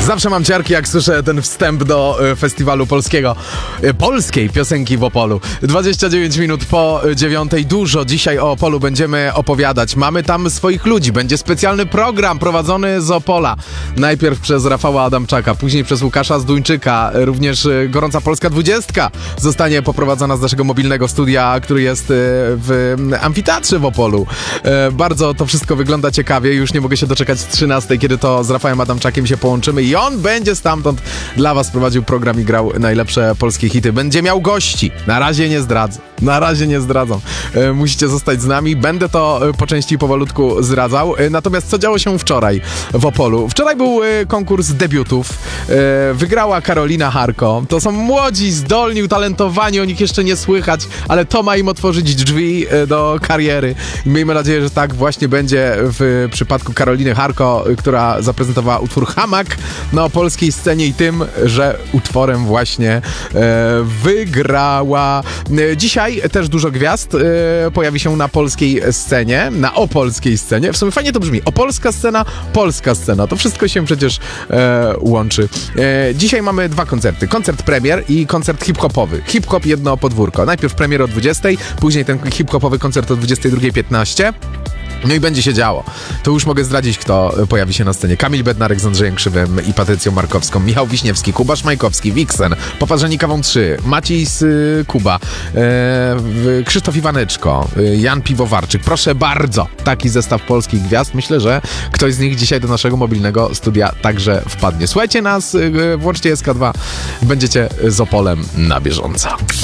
Zawsze mam ciarki, jak słyszę ten wstęp do festiwalu polskiej piosenki w Opolu. 29 minut po 9. Dużo dzisiaj o Opolu będziemy opowiadać. Mamy tam swoich ludzi. Będzie specjalny program prowadzony z Opola. Najpierw przez Rafała Adamczaka, później przez Łukasza Zduńczyka. Również Gorąca Polska 20 zostanie poprowadzona z naszego mobilnego studia, który jest w amfiteatrze w Opolu. Bardzo to wszystko wygląda ciekawie. Już nie mogę się doczekać 13, kiedy to z Rafałem Adamczakiem się połączymy i on będzie stamtąd dla was prowadził program i grał najlepsze polskie hity. Będzie miał gości. Na razie nie zdradzam. Musicie zostać z nami. Będę to po części i powolutku zdradzał. Natomiast co działo się wczoraj w Opolu? Wczoraj był konkurs debiutów. Wygrała Karolina Harko. To są młodzi, zdolni, utalentowani. O nich jeszcze nie słychać, ale to ma im otworzyć drzwi do kariery. I miejmy nadzieję, że tak właśnie będzie w przypadku Karoliny Harko, która zaprezentowała utwór Hamak na opolskiej scenie i tym, że utworem właśnie wygrała. Dzisiaj też dużo gwiazd pojawi się na polskiej scenie, na opolskiej scenie. W sumie fajnie to brzmi. Opolska scena, polska scena. To wszystko się przecież łączy. Dzisiaj mamy dwa koncerty. Koncert premier i koncert hip-hopowy. Hip-hop jedno podwórko. Najpierw premier o 20, później ten hip-hopowy koncert o 22:15. No i będzie się działo. To już mogę zdradzić, kto pojawi się na scenie. Kamil Bednarek z Andrzejem Krzywym i Patrycją Markowską, Michał Wiśniewski, Kuba Szmajkowski, Wiksen, Poparzeni Kawą 3, Maciej z Kuba, Krzysztof Iwaneczko, Jan Piwowarczyk. Proszę bardzo, taki zestaw polskich gwiazd. Myślę, że ktoś z nich dzisiaj do naszego mobilnego studia także wpadnie. Słuchajcie nas, włączcie SK2, będziecie z Opolem na bieżąco.